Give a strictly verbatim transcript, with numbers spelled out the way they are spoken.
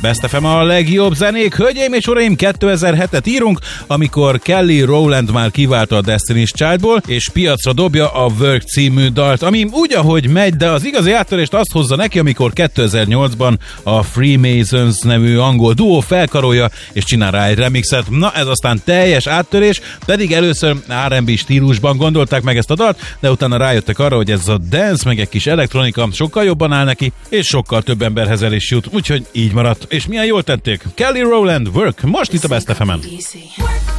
Best ef em a legjobb zenék. Hölgyeim és uraim, kétezer-hetet írunk, amikor Kelly Rowland már kiválta a Destiny's Childból, és piacra dobja a Work című dalt, ami úgy, ahogy megy, de az igazi áttörést azt hozza neki, amikor kétezer-nyolcban a Freemasons nevű angol duó felkarolja, és csinál rá egy remixet. Na, ez aztán teljes áttörés, pedig először er end bé stílusban gondolták meg ezt a dalt, de utána rájöttek arra, hogy ez a dance, meg egy kis elektronika sokkal jobban áll neki, és sokkal több emberhez el is jut, úgyhogy így maradt. És milyen jól tették. Kelly Rowland, Work, most itt a Best ef emen.